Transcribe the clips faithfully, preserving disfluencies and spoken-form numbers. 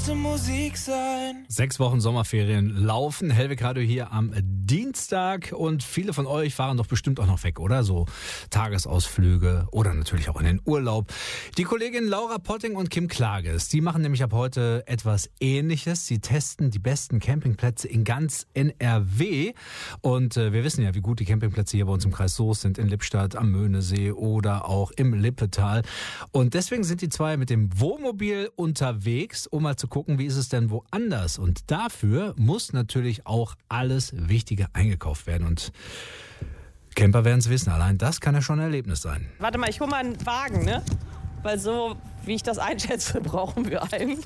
sollte Musik sein. Sechs Wochen Sommerferien laufen. Hellweg Radio hier am Dienstag. Und viele von euch fahren doch bestimmt auch noch weg, oder? So Tagesausflüge oder natürlich auch in den Urlaub. Die Kolleginnen Laura Potting und Kim Klages, die machen nämlich ab heute etwas Ähnliches. Sie testen die besten Campingplätze in ganz N R W. Und äh, wir wissen ja, wie gut die Campingplätze hier bei uns im Kreis Soest sind, in Lippstadt, am Möhnesee oder auch im Lippetal. Und deswegen sind die zwei mit dem Wohnmobil unterwegs, um mal zu gucken, wie ist es denn woanders. Und dafür muss natürlich auch alles Wichtige eingekauft werden. Und Camper werden es wissen, allein das kann ja schon ein Erlebnis sein. Warte mal, ich hole mal einen Wagen, ne? Weil so, wie ich das einschätze, brauchen wir einen.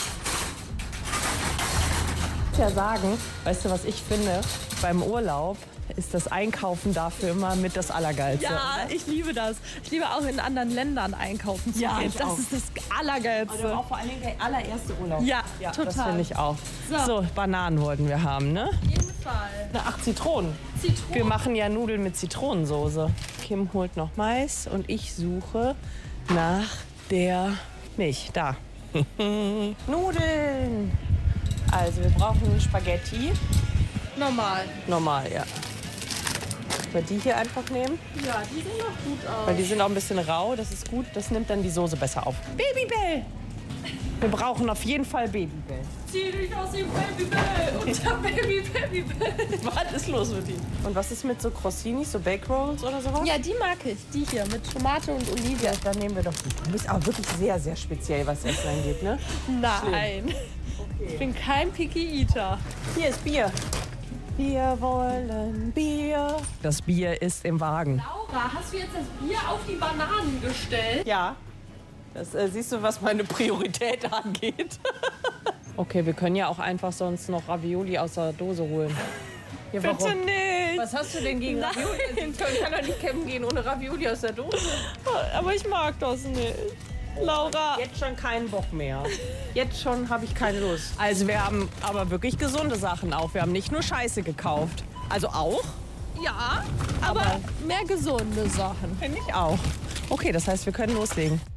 Ich muss ja sagen, weißt du, was ich finde? Beim Urlaub ist das Einkaufen dafür immer mit das Allergeilste. Ja, ich liebe das. Ich liebe auch in anderen Ländern einkaufen zu Ja, gehen. ich Das auch. ist das Allergeilste. Also auch vor allen Dingen der allererste Urlaub. Ja, ja total. Das finde ich auch. So. So. Bananen wollten wir haben, ne? Auf jeden Fall. Na, ach, Zitronen. Zitronen. Wir machen ja Nudeln mit Zitronensoße. Kim holt noch Mais und ich suche nach der Milch. Da. Nudeln. Also wir brauchen Spaghetti. Normal. Normal, ja. Wir die hier einfach nehmen, Ja, die sehen doch gut aus. weil die sind auch ein bisschen rau. Das ist gut. Das nimmt dann die Soße besser auf. Babybell. Wir brauchen auf jeden Fall Babybell. Zieh dich aus dem Babybell. Unser Baby, Babybell. Was ist los mit ihm? Und was ist mit so Crossinis, so Bake Rolls oder sowas? Ja, die mag ich. Die hier mit Tomate und Olivia. Dann nehmen wir doch die. Du bist aber wirklich sehr, sehr speziell, was Essen angeht, ne? Nein. Ich bin kein Picky Eater. Hier ist Bier. Wir wollen Bier. Das Bier ist im Wagen. Laura, hast du jetzt das Bier auf die Bananen gestellt? Ja. Das äh, siehst du, was meine Priorität angeht. Okay, wir können ja auch einfach sonst noch Ravioli aus der Dose holen. Ja, warum? Bitte nicht. Was hast du denn gegen Nein. Ravioli? Ich kann doch nicht campen gehen ohne Ravioli aus der Dose. Aber ich mag das nicht. Laura. Jetzt schon keinen Bock mehr. Jetzt schon habe ich keine Lust. Also wir haben aber wirklich gesunde Sachen auch. Wir haben nicht nur Scheiße gekauft. Also auch? Ja, aber, aber mehr gesunde Sachen. Finde ich auch. Okay, das heißt, wir können loslegen.